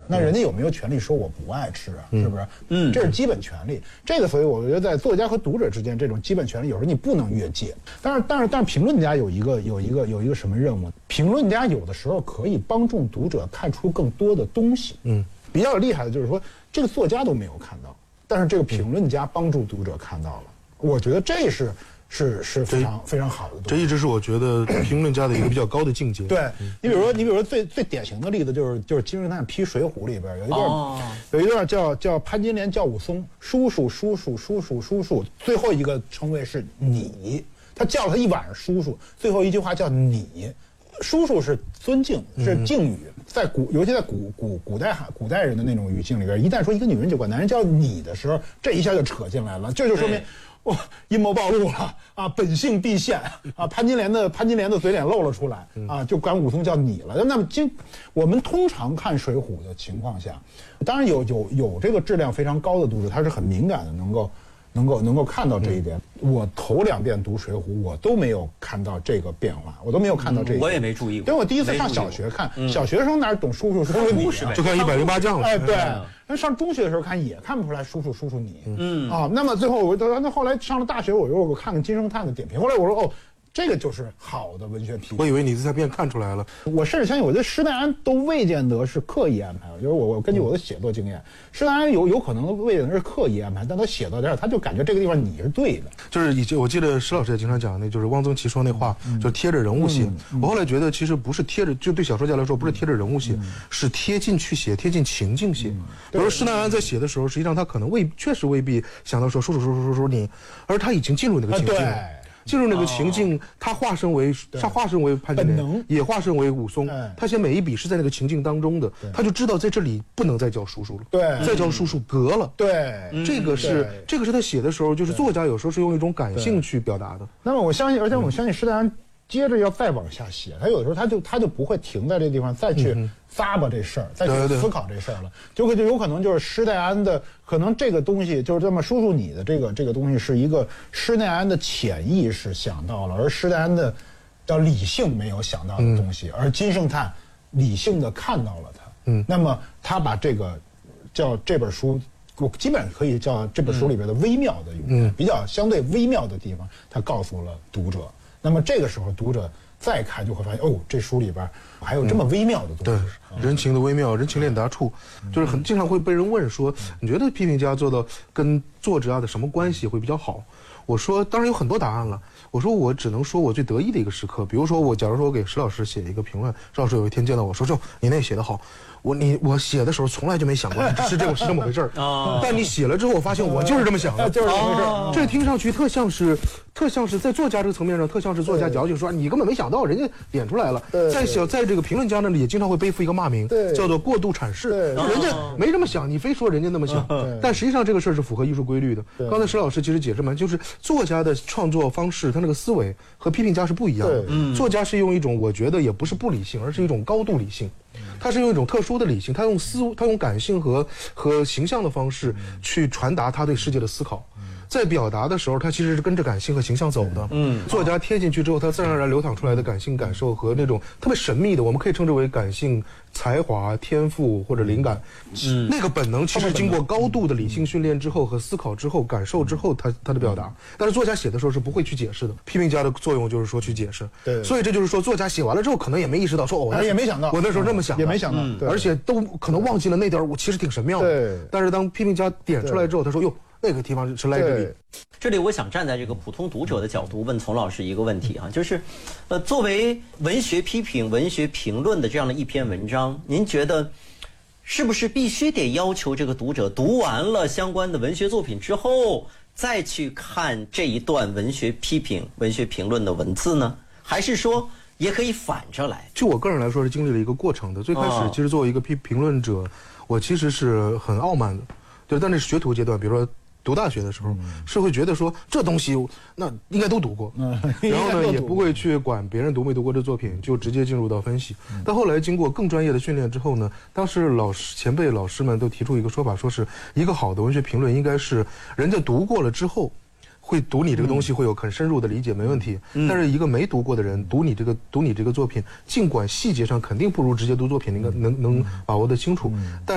那人家有没有权利说我不爱吃啊？是不是？这是基本权利。这个，所以我觉得在作家和读者之间，这种基本权利有时候你不能越界。但是评论家有一个什么任务？评论家有的时候可以帮助读者看出更多的东西。比较厉害的就是说，这个作家都没有看到，但是这个评论家帮助读者看到了。我觉得这是非常非常好的东西。 这一直是我觉得评论家的一个比较高的境界。 对，你比如说最典型的例子就是金圣叹批《水浒》里边有一段叫潘金莲叫武松叔叔，最后一个称谓是你，他叫了他一晚上叔叔，最后一句话叫你。叔叔是尊敬，是敬语，尤其在古代人的那种语境里边，一旦说一个女人就管男人叫你的时候，这一下就扯进来了，这就说明哇阴谋暴露了啊，本性必现啊，潘金莲的嘴脸露了出来啊，就管武松叫你了。那么我们通常看《水浒》的情况下，当然有这个质量非常高的读者，他是很敏感的，能够看到这一点。我头2遍读《水浒》，我都没有看到这个变化，我都没有看到这个。 我也没注意过。 因为我第一次上小学看，小学生哪懂叔叔你啊？ 就看108将了。 哎，对。那上中学的时候看也看不出来叔叔你。那么最后那后来上了大学，我看金圣叹的点评，后来我说哦。这个就是好的文学批评。 我以为你在边看出来了。 我甚至相信，我觉得施耐庵都未见得是刻意安排。就是我根据我的写作经验，施耐庵有可能未见得是刻意安排，但他写到这儿，他就感觉这个地方你是对的。 就是我记得施老师也经常讲，那就是汪曾祺说那话，就是贴着人物写。我后来觉得其实不是贴着，就对小说家来说不是贴着人物写，是贴进去写，贴进情境写。比如说施耐庵在写的时候，实际上他可能确实未必想到说叔你，而他已经进入那个情境了。进入那个情境，他化身为潘金莲，也化身为武松。他写每一笔是在那个情境当中的，他就知道在这里不能再叫叔叔了，再叫叔叔隔了。 对， 这个是他写的时候，就是作家有时候是用一种感性去表达的。 那么我相信施耐庵接着要再往下写，他有的时候他就不会停在这地方再去咂巴这事儿，再去思考这事儿了，就有可能就是施耐庵的可能这个东西就是这么叔叔你的这个东西是一个施耐庵的潜意识想到了，而施耐庵的叫理性没有想到的东西，而金圣叹理性的看到了它。那么他把这个叫这本书，我基本上可以叫这本书里边的微妙的永远，比较相对微妙的地方，他告诉了读者。那么这个时候读者再看就会发现，哦，这书里边还有这么微妙的东西。 对，人情的微妙，人情练达处，就是很经常会被人问说，你觉得批评家做到跟作者的什么关系会比较好？我说，当然有很多答案了。我说，我只能说我最得意的一个时刻，比如说假如说我给施老师写一个评论，施老师有一天见到我说，你那写得好。我写的时候从来就没想过是这么回事儿但你写了之后，我发现我就是这么想的， 就是这么回事儿。 这听上去特像是在作家这个层面上，特像是作家矫情说你根本没想到，人家点出来了。在这个评论家那里也经常会背负一个骂名，叫做过度阐释。人家没这么想，你非说人家那么想，但实际上这个事儿是符合艺术规律的。刚才施老师其实解释蛮，就是作家的创作方式，他那个思维和批评家是不一样的。作家是用一种我觉得也不是不理性，而是一种高度理性。他是用一种特殊的理性，他用感性和形象的方式去传达他对世界的思考。在表达的时候，他其实是跟着感性和形象走的。作家贴进去之后，他自然而然流淌出来的感性感受和那种特别神秘的，我们可以称之为感性才华、天赋或者灵感。那个本能其实经过高度的理性训练之后和思考之后、感受之后，他的表达。但是作家写的时候是不会去解释的，批评家的作用就是说去解释。 对， 所以这就是说，作家写完了之后，可能也没意识到说也没想到， 我那时候这么想， 也没想到， 而且都可能忘记了那点我其实挺神妙的。 对， 但是当批评家点出来之后，他说哟。那个地方是来这里。 这里我想站在这个普通读者的角度问丛老师一个问题就是，作为文学批评、文学评论的这样的一篇文章，您觉得是不是必须得要求这个读者读完了相关的文学作品之后，再去看这一段文学批评、文学评论的文字呢？还是说也可以反着来？ 就我个人来说是经历了一个过程的。最开始其实作为一个评论者，我其实是很傲慢的。对，但是学徒阶段，比如说读大学的时候，是会觉得说这东西那应该都读过，然后呢也不会去管别人读没读过这作品，就直接进入到分析。但后来经过更专业的训练之后呢，当时前辈老师们都提出一个说法，说是一个好的文学评论应该是人家读过了之后。会读你这个东西会有很深入的理解，没问题。但是一个没读过的人读你这个作品，尽管细节上肯定不如直接读作品能把握得清楚，但